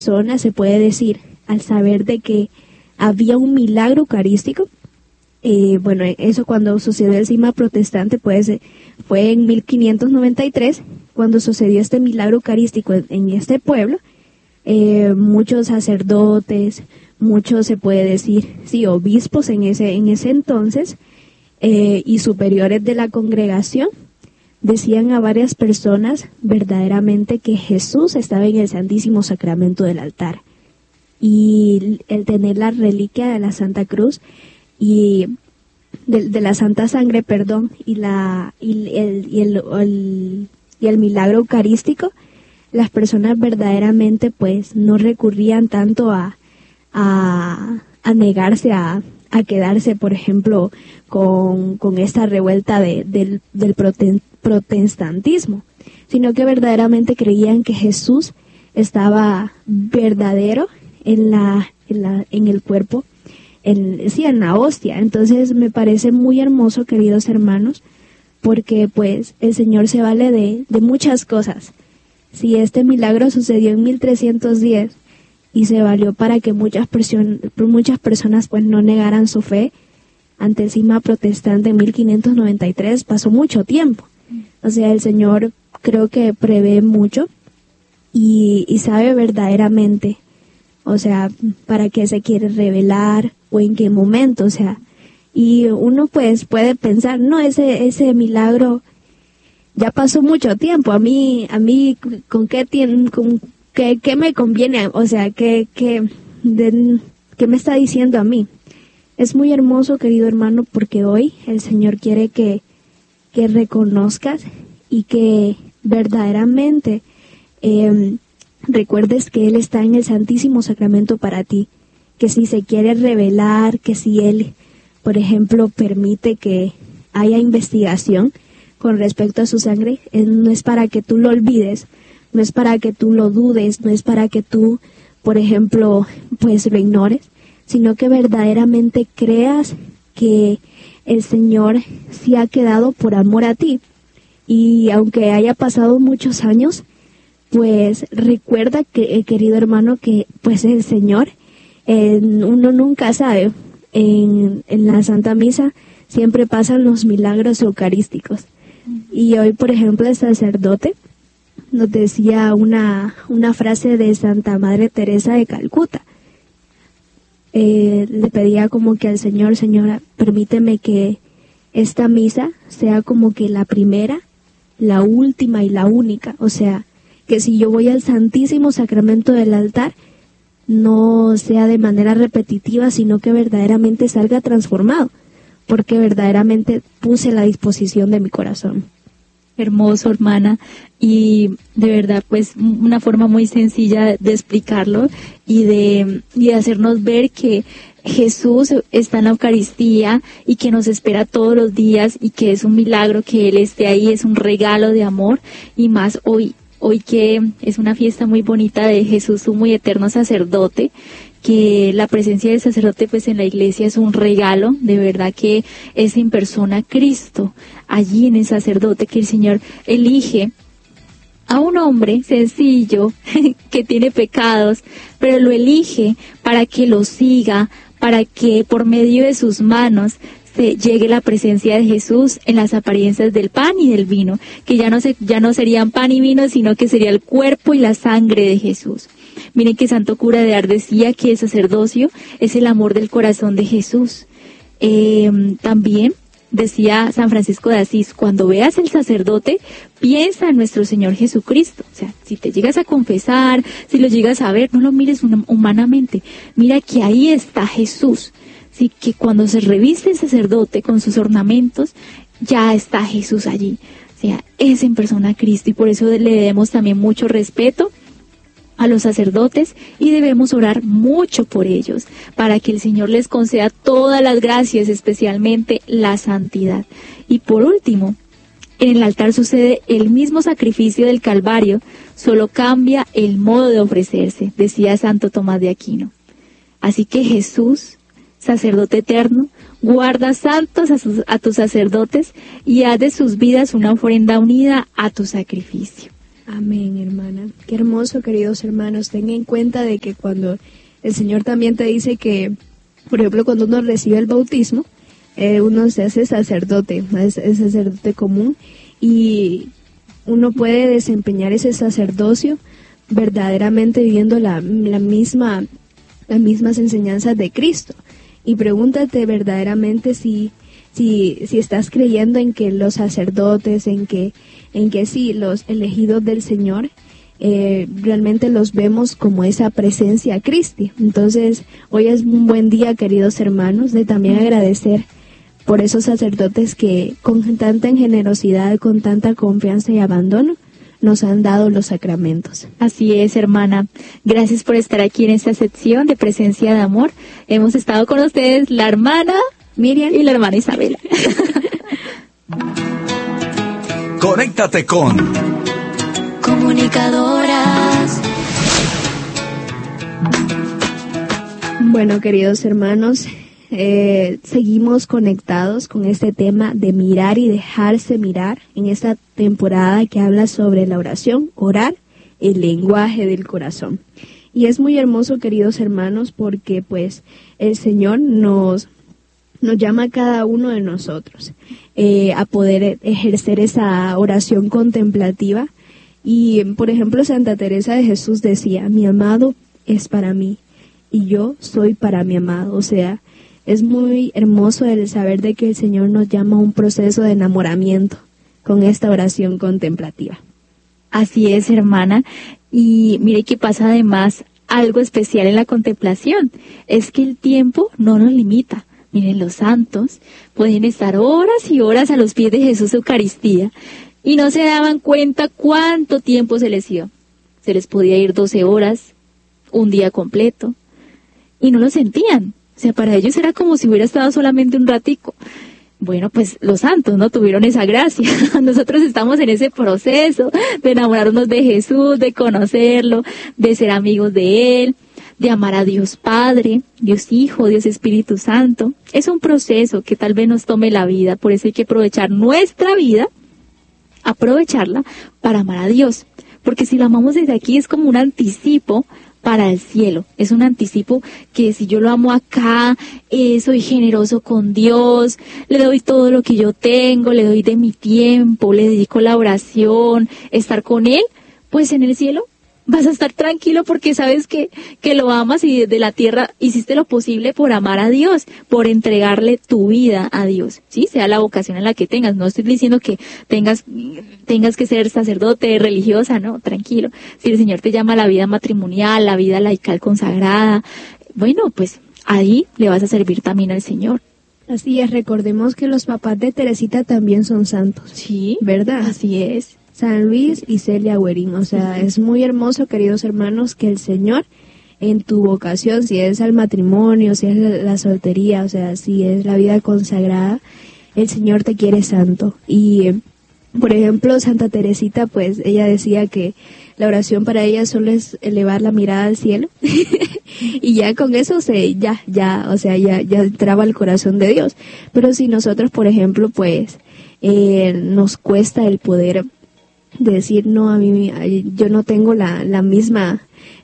persona, se puede decir, al saber de que había un milagro eucarístico. Bueno, eso cuando sucedió el cisma protestante, pues fue en 1593, cuando sucedió este milagro eucarístico en este pueblo. Muchos sacerdotes, muchos, se puede decir, sí, obispos en ese entonces, y superiores de la congregación, decían a varias personas verdaderamente que Jesús estaba en el Santísimo Sacramento del altar. Y el tener la reliquia de la Santa Cruz y de la Santa Sangre, perdón, y el milagro eucarístico, las personas verdaderamente pues no recurrían tanto a negarse a quedarse, por ejemplo, con esta revuelta del protestantismo, sino que verdaderamente creían que Jesús estaba verdadero en el cuerpo, en la hostia. Entonces me parece muy hermoso, queridos hermanos, porque pues el Señor se vale de muchas cosas. Si este milagro sucedió en 1310 y se valió para que muchas personas pues no negaran su fe ante el cisma protestante en 1593, pasó mucho tiempo. O sea, el Señor creo que prevé mucho y sabe verdaderamente, o sea, para qué se quiere revelar o en qué momento, o sea, y uno pues puede pensar, no, ese milagro ya pasó mucho tiempo, a mí con qué me conviene, o sea, qué me está diciendo a mí. Es muy hermoso, querido hermano, porque hoy el Señor quiere que reconozcas y que verdaderamente recuerdes que Él está en el Santísimo Sacramento para ti, que si se quiere revelar, que si Él, por ejemplo, permite que haya investigación con respecto a su sangre, no es para que tú lo olvides, no es para que tú lo dudes, no es para que tú, por ejemplo, pues lo ignores, sino que verdaderamente creas que el Señor sí ha quedado por amor a ti. Y aunque haya pasado muchos años, pues recuerda que, querido hermano, que pues el Señor, uno nunca sabe, en la Santa Misa siempre pasan los milagros eucarísticos. Y hoy, por ejemplo, el sacerdote nos decía una frase de Santa Madre Teresa de Calcuta. Le pedía como que al Señor, Señora, permíteme que esta misa sea como que la primera, la última y la única. O sea, que si yo voy al Santísimo Sacramento del altar, no sea de manera repetitiva, sino que verdaderamente salga transformado, porque verdaderamente puse la disposición de mi corazón. Hermoso, hermana, y de verdad pues una forma muy sencilla de explicarlo y de hacernos ver que Jesús está en la Eucaristía y que nos espera todos los días y que es un milagro que Él esté ahí, es un regalo de amor, y más hoy que es una fiesta muy bonita de Jesús, su muy eterno sacerdote, que la presencia del sacerdote pues en la iglesia es un regalo, de verdad que es en persona Cristo, allí en el sacerdote, que el Señor elige a un hombre sencillo que tiene pecados, pero lo elige para que lo siga, para que por medio de sus manos se llegue la presencia de Jesús en las apariencias del pan y del vino, que ya no serían pan y vino, sino que sería el cuerpo y la sangre de Jesús. Miren que Santo Cura de Ars decía que el sacerdocio es el amor del corazón de Jesús. También decía San Francisco de Asís, cuando veas el sacerdote, piensa en nuestro Señor Jesucristo. O sea, si te llegas a confesar, si lo llegas a ver, no lo mires humanamente. Mira que ahí está Jesús. Sí, que cuando se reviste el sacerdote con sus ornamentos, ya está Jesús allí. O sea, es en persona Cristo, y por eso le debemos también mucho respeto a los sacerdotes y debemos orar mucho por ellos para que el Señor les conceda todas las gracias, especialmente la santidad. Y por último, en el altar sucede el mismo sacrificio del Calvario, solo cambia el modo de ofrecerse, decía Santo Tomás de Aquino. Así que Jesús, sacerdote eterno, guarda santos a tus sacerdotes y haz de sus vidas una ofrenda unida a tu sacrificio. Amén, hermana. Qué hermoso, queridos hermanos. Ten en cuenta de que cuando el Señor también te dice que, por ejemplo, cuando uno recibe el bautismo, uno se hace sacerdote, es sacerdote común, y uno puede desempeñar ese sacerdocio verdaderamente viviendo las mismas enseñanzas de Cristo. Y pregúntate verdaderamente si estás creyendo en que los sacerdotes, en que sí, los elegidos del Señor, realmente los vemos como esa presencia Cristi. Entonces, hoy es un buen día, queridos hermanos, de también agradecer por esos sacerdotes que con tanta generosidad, con tanta confianza y abandono, nos han dado los sacramentos. Así es, hermana. Gracias por estar aquí en esta sección de Presencia de Amor. Hemos estado con ustedes la hermana Miriam y la hermana Isabela. Conéctate con Comunicadoras. Bueno, queridos hermanos, seguimos conectados con este tema de mirar y dejarse mirar en esta temporada que habla sobre la oración, orar, el lenguaje del corazón. Y es muy hermoso, queridos hermanos, porque pues el Señor nos llama a cada uno de nosotros a poder ejercer esa oración contemplativa. Y, por ejemplo, Santa Teresa de Jesús decía, mi amado es para mí y yo soy para mi amado. O sea, es muy hermoso el saber de que el Señor nos llama a un proceso de enamoramiento con esta oración contemplativa. Así es, hermana. Y mire que pasa además algo especial en la contemplación. Es que el tiempo no nos limita. Miren, los santos pueden estar horas y horas a los pies de Jesús Eucaristía y no se daban cuenta cuánto tiempo se les iba. Se les podía ir 12 horas, un día completo, y no lo sentían. O sea, para ellos era como si hubiera estado solamente un ratico. Bueno, pues los santos no tuvieron esa gracia. Nosotros estamos en ese proceso de enamorarnos de Jesús, de conocerlo, de ser amigos de Él, de amar a Dios Padre, Dios Hijo, Dios Espíritu Santo. Es un proceso que tal vez nos tome la vida, por eso hay que aprovechar nuestra vida, aprovecharla para amar a Dios. Porque si lo amamos desde aquí es como un anticipo para el cielo. Es un anticipo que si yo lo amo acá, soy generoso con Dios, le doy todo lo que yo tengo, le doy de mi tiempo, le dedico la oración, estar con Él, pues en el cielo vas a estar tranquilo porque sabes que lo amas y desde la tierra hiciste lo posible por amar a Dios, por entregarle tu vida a Dios, ¿sí? Sea la vocación en la que tengas. No estoy diciendo que tengas que ser sacerdote, religiosa, no, tranquilo. Si el Señor te llama a la vida matrimonial, la vida laical consagrada, bueno, pues ahí le vas a servir también al Señor. Así es, recordemos que los papás de Teresita también son santos. Sí, ¿verdad? Así es. San Luis y Celia Huerín. O sea, es muy hermoso, queridos hermanos, que el Señor en tu vocación, si es al matrimonio, si es la soltería, o sea, si es la vida consagrada, el Señor te quiere santo. Y, por ejemplo, Santa Teresita, pues, ella decía que la oración para ella solo es elevar la mirada al cielo. Y ya con eso ya entraba al corazón de Dios. Pero si nosotros, por ejemplo, pues, nos cuesta el poder decir no, yo no tengo la misma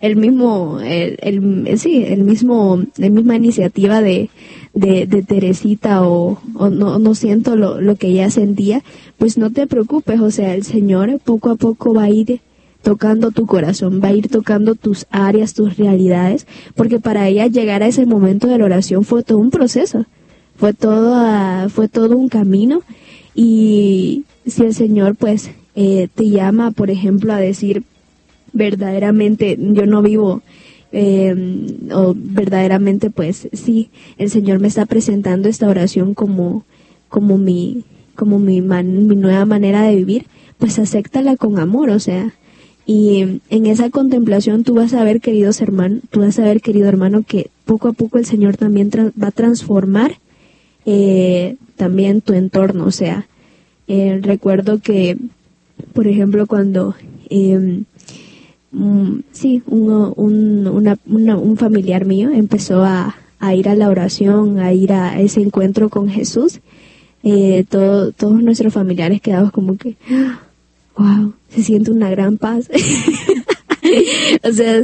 iniciativa de Teresita o no siento lo que ella sentía, pues no te preocupes, o sea, el Señor poco a poco va a ir tocando tu corazón, va a ir tocando tus áreas, tus realidades, porque para ella llegar a ese momento de la oración fue todo un proceso, fue todo un camino. Y si el Señor pues te llama, por ejemplo, a decir verdaderamente yo no vivo, o verdaderamente pues sí, el Señor me está presentando esta oración como mi nueva manera de vivir, pues acéptala con amor, o sea, y en esa contemplación tú vas a ver, querido hermano, que poco a poco el Señor también va a transformar también tu entorno, o sea, recuerdo que, por ejemplo, cuando un familiar mío empezó a ir a la oración, a ir a ese encuentro con Jesús, todos nuestros familiares quedamos como que, wow, se siente una gran paz. O sea,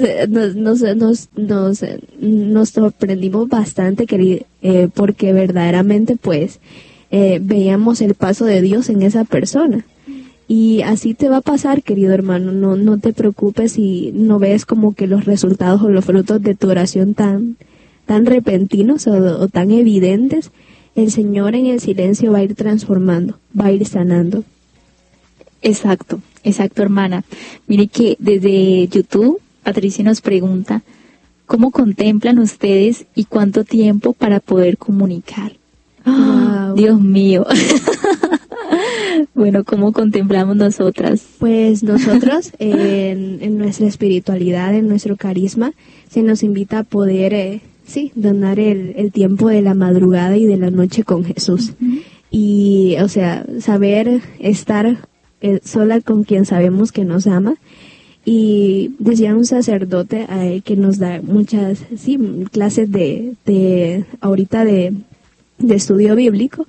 nos sorprendimos bastante, porque verdaderamente pues veíamos el paso de Dios en esa persona. Y así te va a pasar, querido hermano, no te preocupes si no ves como que los resultados o los frutos de tu oración tan repentinos o tan evidentes. El Señor en el silencio va a ir transformando, va a ir sanando. Exacto, hermana. Mire que desde YouTube, Patricia nos pregunta, ¿cómo contemplan ustedes y cuánto tiempo para poder comunicar? Wow. Dios mío. Bueno, ¿cómo contemplamos nosotras? Pues nosotros en nuestra espiritualidad, en nuestro carisma, se nos invita a poder, donar el tiempo de la madrugada y de la noche con Jesús. Uh-huh. Y, o sea, saber estar sola con quien sabemos que nos ama. Y decía un sacerdote que nos da muchas clases de ahorita de estudio bíblico,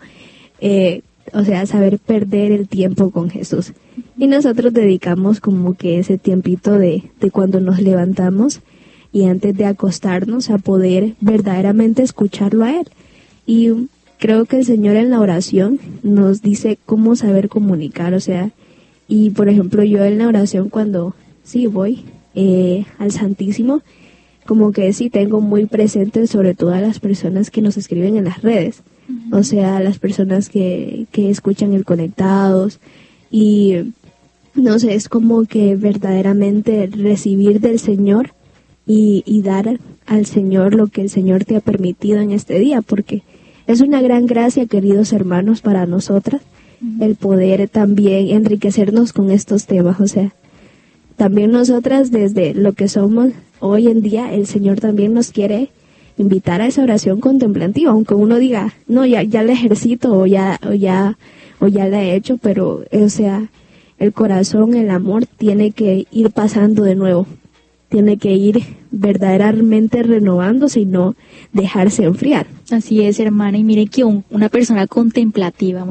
o sea, saber perder el tiempo con Jesús. Y nosotros dedicamos como que ese tiempito de cuando nos levantamos y antes de acostarnos a poder verdaderamente escucharlo a Él. Y creo que el Señor en la oración nos dice cómo saber comunicar, o sea, y por ejemplo yo en la oración cuando voy al Santísimo, como que tengo muy presente sobre todo a las personas que nos escriben en las redes, uh-huh. O sea, las personas que escuchan el Conectados, y no sé, es como que verdaderamente recibir del Señor y dar al Señor lo que el Señor te ha permitido en este día, porque es una gran gracia, queridos hermanos, para nosotras, uh-huh. El poder también enriquecernos con estos temas, o sea, también nosotras desde lo que somos hoy en día, el Señor también nos quiere invitar a esa oración contemplativa, aunque uno diga, no, ya la ejercito o ya la he hecho, pero, o sea, el corazón, el amor tiene que ir pasando de nuevo, tiene que ir verdaderamente renovándose y no dejarse enfriar. Así es, hermana, y mire que una persona contemplativa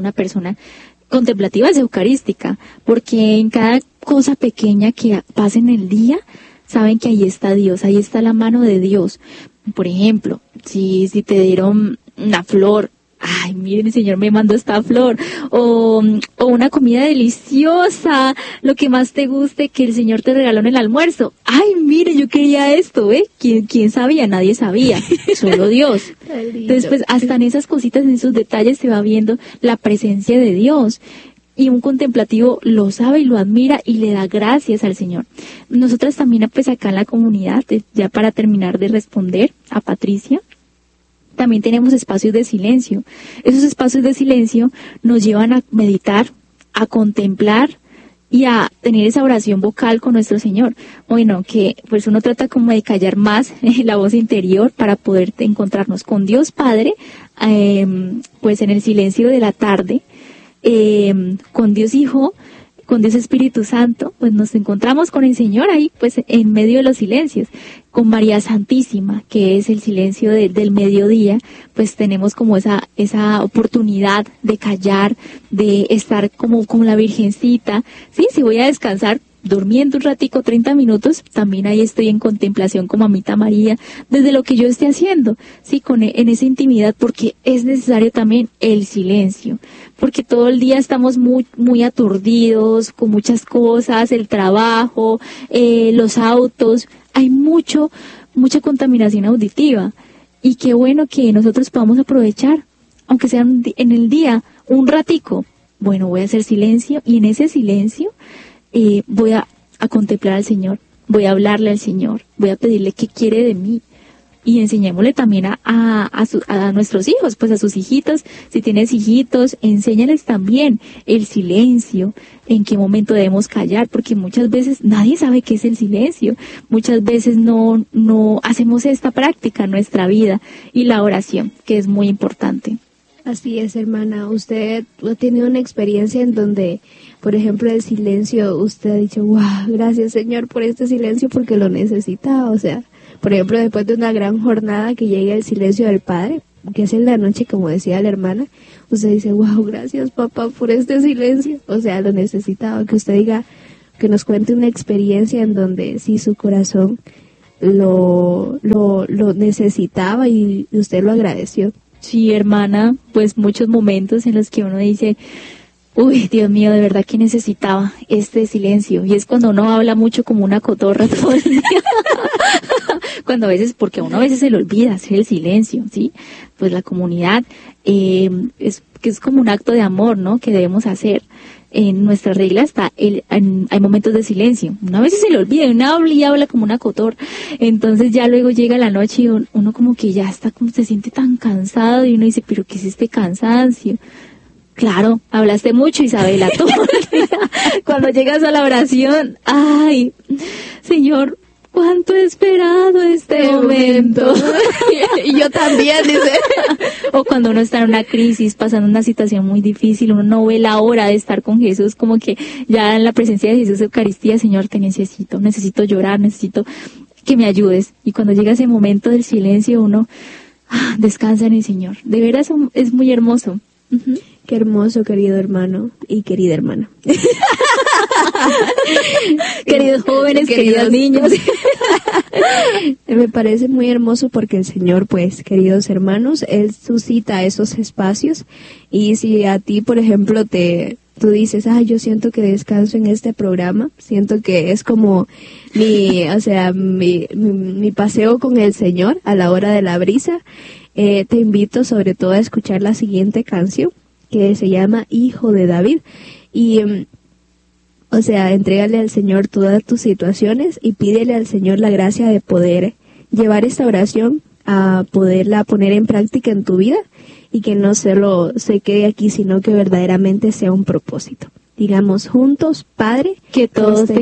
es eucarística, porque en cada cosa pequeña que pasa en el día, saben que ahí está Dios, ahí está la mano de Dios. Por ejemplo, si te dieron una flor, ay, miren, el Señor me mandó esta flor, o una comida deliciosa, lo que más te guste que el Señor te regaló en el almuerzo. Ay, mire, yo quería esto, ¿Quién sabía? Nadie sabía, solo Dios. Entonces, pues, hasta en esas cositas, en esos detalles se va viendo la presencia de Dios. Y un contemplativo lo sabe y lo admira y le da gracias al Señor. Nosotras también, pues acá en la comunidad, ya para terminar de responder a Patricia, también tenemos espacios de silencio. Esos espacios de silencio nos llevan a meditar, a contemplar y a tener esa oración vocal con nuestro Señor. Bueno, que pues uno trata como de callar más la voz interior para poder encontrarnos con Dios Padre, pues en el silencio de la tarde, con Dios Hijo, con Dios Espíritu Santo, pues nos encontramos con el Señor ahí, pues en medio de los silencios, con María Santísima, que es el silencio del mediodía, pues tenemos como esa oportunidad de callar, de estar como la Virgencita. Sí, si voy a descansar, durmiendo un ratico, 30 minutos, también ahí estoy en contemplación con Mamita María, desde lo que yo esté haciendo, sí, en esa intimidad, porque es necesario también el silencio, porque todo el día estamos muy aturdidos, con muchas cosas, el trabajo, los autos, hay mucha contaminación auditiva, y qué bueno que nosotros podamos aprovechar, aunque sea en el día, un ratico, bueno, voy a hacer silencio, y en ese silencio, voy a contemplar al Señor, voy a hablarle al Señor, voy a pedirle qué quiere de mí, y enseñémosle también a nuestros hijos, pues a sus hijitos, si tienes hijitos, enséñales también el silencio, en qué momento debemos callar, porque muchas veces nadie sabe qué es el silencio, muchas veces no hacemos esta práctica en nuestra vida, y la oración, que es muy importante. Así es, hermana. Usted ha tenido una experiencia en donde, por ejemplo, el silencio, usted ha dicho, wow, gracias Señor por este silencio porque lo necesitaba. O sea, por ejemplo, después de una gran jornada que llegue el silencio del Padre, que es en la noche, como decía la hermana, usted dice, wow, gracias papá por este silencio. O sea, lo necesitaba, que usted diga, que nos cuente una experiencia en donde sí su corazón lo necesitaba y usted lo agradeció. Sí, hermana, pues muchos momentos en los que uno dice, uy, Dios mío, de verdad que necesitaba este silencio. Y es cuando uno habla mucho como una cotorra todo el día. Cuando a veces, porque a uno a veces se le olvida hacer el silencio, ¿sí? Pues la comunidad es como un acto de amor, ¿no? Que debemos hacer. En nuestra regla está hay momentos de silencio. Uno a veces se le olvida, uno habla y habla como una cotorra. Entonces ya luego llega la noche y uno como que ya está, como se siente tan cansado y uno dice, pero ¿qué es este cansancio? Claro, hablaste mucho, Isabela, todo el día. Cuando llegas a la oración, ay, Señor, cuánto he esperado este momento. Y yo también, dice. O cuando uno está en una crisis, pasando una situación muy difícil, uno no ve la hora de estar con Jesús, como que ya en la presencia de Jesús, Eucaristía, Señor, te necesito llorar, necesito que me ayudes. Y cuando llega ese momento del silencio, uno descansa en el Señor. De veras es muy hermoso. Uh-huh. Qué hermoso, querido hermano y querida hermana. Queridos jóvenes, queridos niños. Me parece muy hermoso porque el Señor, pues, queridos hermanos, Él suscita esos espacios. Y si a ti, por ejemplo, tú dices, yo siento que descanso en este programa, siento que es como mi paseo con el Señor a la hora de la brisa, te invito sobre todo a escuchar la siguiente canción, que se llama Hijo de David. Y, entrégale al Señor todas tus situaciones y pídele al Señor la gracia de poder llevar esta oración a poderla poner en práctica en tu vida y que no solo se quede aquí, sino que verdaderamente sea un propósito. Digamos juntos, Padre, que todos te